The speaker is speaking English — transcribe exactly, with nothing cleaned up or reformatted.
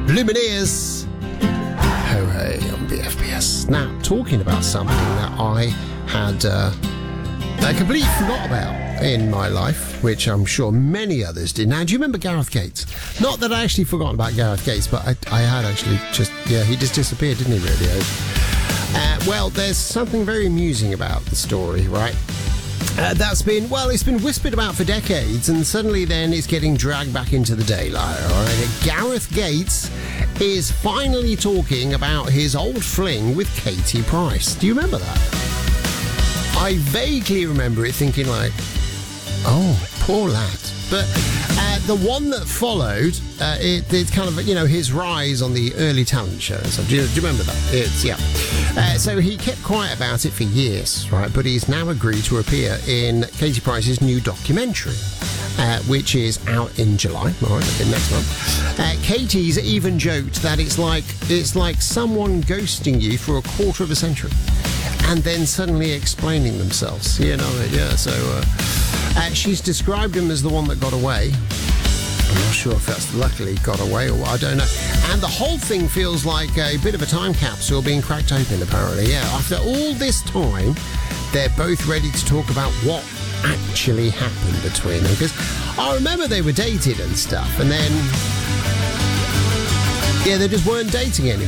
Lumineers. Hooray on B F B S. Now, talking about something that I had uh, I completely forgot about in my life, which I'm sure many others did. Now, do you remember Gareth Gates? Not that I actually forgot about Gareth Gates, but I, I had actually just, yeah, he just disappeared, didn't he, really? Uh, well, there's something very amusing about the story, right? Uh, that's been, well, it's been whispered about for decades, and suddenly then it's getting dragged back into the daylight, all right? Gareth Gates is finally talking about his old fling with Katie Price. Do you remember that? I vaguely remember it thinking like, oh, poor lad. But uh, the one that followed, uh, it, it's kind of, you know, his rise on the early talent shows. So do, you, do you remember that? It's, yeah. Uh, so he kept quiet about it for years, right? But he's now agreed to appear in Katie Price's new documentary, uh, which is out in July, all right, in next month. Uh, Katie's even joked that it's like it's like someone ghosting you for a quarter of a century and then suddenly explaining themselves. You know, yeah. So uh, uh, she's described him as the one that got away. I'm not sure if that's luckily got away or what, I don't know. And the whole thing feels like a bit of a time capsule being cracked open, apparently. Yeah, after all this time, they're both ready to talk about what actually happened between them. Because I remember they were dated and stuff, and then, yeah, they just weren't dating anymore.